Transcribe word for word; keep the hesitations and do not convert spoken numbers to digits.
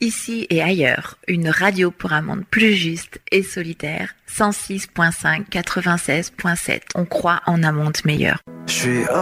Ici et ailleurs, une radio pour un monde plus juste et solidaire. cent six virgule cinq, quatre-vingt-seize virgule sept. On croit en un monde meilleur. Je suis